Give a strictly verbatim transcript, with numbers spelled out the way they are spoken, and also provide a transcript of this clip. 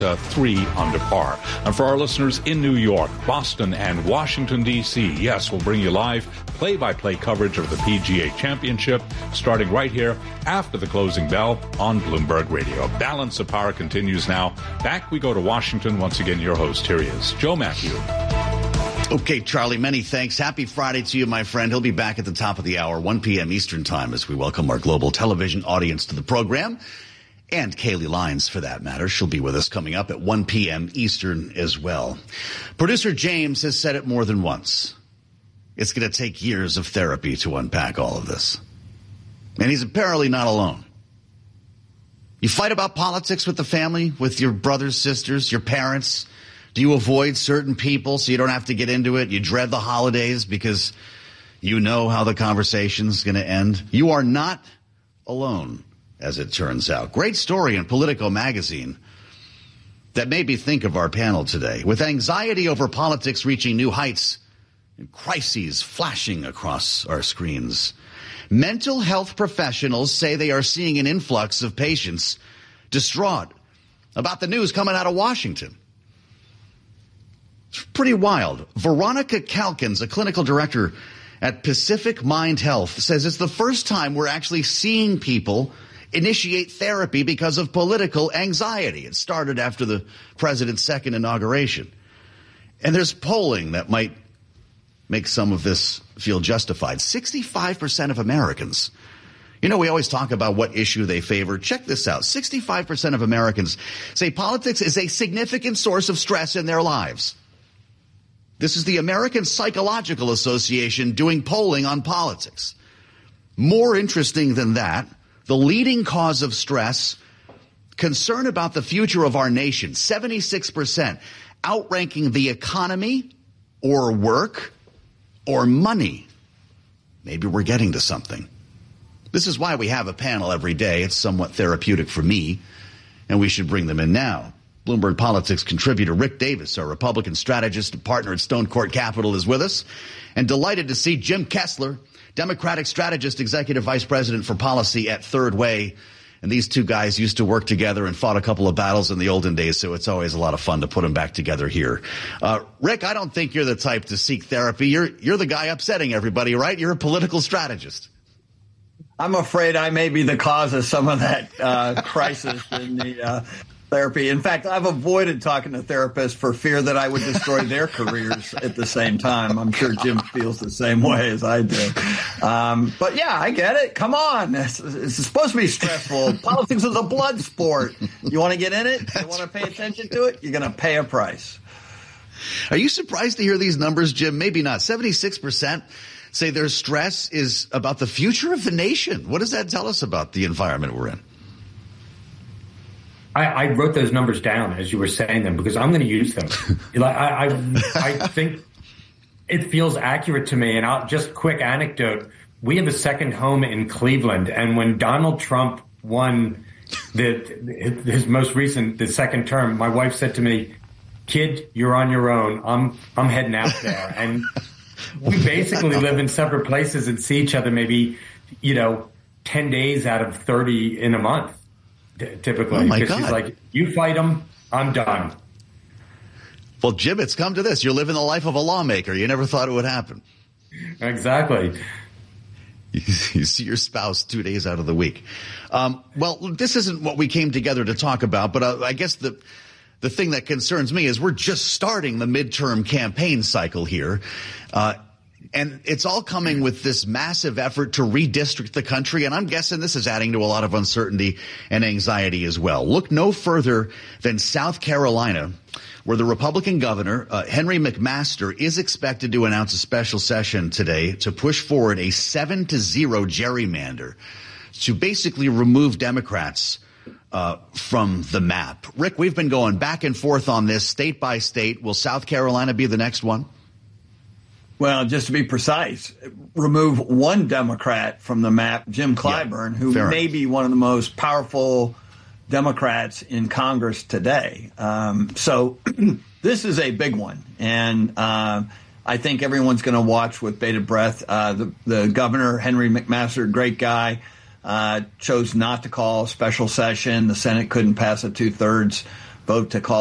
Uh, three under par. And for our listeners in New York, Boston, and Washington, D C, yes, we'll bring you live play-by-play coverage of the P G A Championship starting right here after the closing bell on Bloomberg Radio. Balance of Power continues now. Back we go to Washington. Once again, your host, here he is, Joe Matthew. Okay, Charlie, many thanks. Happy Friday to you, my friend. He'll be back at the top of the hour, one p.m. Eastern Time, as we welcome our global television audience to the program. And Kaylee Lyons, for that matter. She'll be with us coming up at one p.m. Eastern as well. Producer James has said it more than once. It's going to take years of therapy to unpack all of this. And he's apparently not alone. You fight about politics with the family, with your brothers, sisters, your parents. Do you avoid certain people so you don't have to get into it? You dread the holidays because you know how the conversation's going to end. You are not alone, as it turns out. Great story in Politico magazine that made me think of our panel today. With anxiety over politics reaching new heights and crises flashing across our screens, mental health professionals say they are seeing an influx of patients distraught about the news coming out of Washington. It's pretty wild. Veronica Calkins, a clinical director at Pacific Mind Health, says it's the first time we're actually seeing people initiate therapy because of political anxiety. It started after the president's second inauguration. And there's polling that might make some of this feel justified. sixty-five percent of Americans, you know, we always talk about what issue they favor. Check this out. sixty-five percent of Americans say politics is a significant source of stress in their lives. This is the American Psychological Association doing polling on politics. More interesting than that, the leading cause of stress, concern about the future of our nation, seventy-six percent, outranking the economy or work or money. Maybe we're getting to something. This is why we have a panel every day. It's somewhat therapeutic for me, and we should bring them in now. Bloomberg Politics contributor Rick Davis, our Republican strategist and partner at Stone Court Capital, is with us. And delighted to see Jim Kessler, Democratic strategist, executive vice president for policy at Third Way. And these two guys used to work together and fought a couple of battles in the olden days, so it's always a lot of fun to put them back together here. Uh, Rick, I don't think you're the type to seek therapy. You're, you're the guy upsetting everybody, right? You're a political strategist. I'm afraid I may be the cause of some of that uh, crisis in the uh, therapy. In fact, I've avoided talking to therapists for fear that I would destroy their careers at the same time. I'm sure Jim feels the same way as I do. Um, but yeah, I get it. Come on. It's, it's supposed to be stressful. Politics is a blood sport. You want to get in it? You want to pay attention to it? You're going to pay a price. Are you surprised to hear these numbers, Jim? Maybe not. seventy-six percent say their stress is about the future of the nation. What does that tell us about the environment we're in? I, I wrote those numbers down as you were saying them because I'm going to use them. Like I, I, I think it feels accurate to me. And I'll just quick anecdote. We have a second home in Cleveland. And when Donald Trump won the, his most recent, the second term, my wife said to me, "Kid, you're on your own. I'm, I'm heading out there." And we basically live in separate places and see each other maybe, you know, ten days out of thirty in a month. Typically, oh my because God. She's like, you fight them, I'm done. Well, Jim, it's come to this. You're living the life of a lawmaker. You never thought it would happen. Exactly. You, you see your spouse two days out of the week. Um, well, this isn't what we came together to talk about, but uh, I guess the the thing that concerns me is we're just starting the midterm campaign cycle here. Uh, And it's all coming with this massive effort to redistrict the country. And I'm guessing this is adding to a lot of uncertainty and anxiety as well. Look no further than South Carolina, where the Republican governor, uh, Henry McMaster, is expected to announce a special session today to push forward a seven to zero gerrymander to basically remove Democrats uh, from the map. Rick, we've been going back and forth on this state by state. Will South Carolina be the next one? Well, just to be precise, remove one Democrat from the map, Jim Clyburn, yeah, who may enough. be one of the most powerful Democrats in Congress today. Um, so this is a big one. And uh, I think everyone's going to watch with bated breath. Uh, the, the governor, Henry McMaster, great guy, uh, chose not to call a special session. The Senate couldn't pass a two-thirds vote to call